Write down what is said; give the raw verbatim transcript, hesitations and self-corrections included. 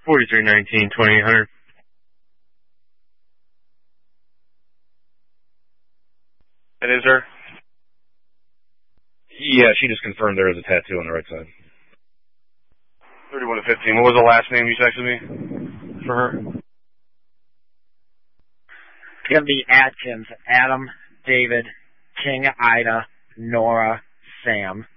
forty-three nineteen, twenty-eight hundred. It is her? Yeah, she just confirmed there is a tattoo on the right side. thirty-one to fifteen. What was the last name you texted me for her? It's going to be Atkins. Adam, David, King, Ida, Nora, Sam.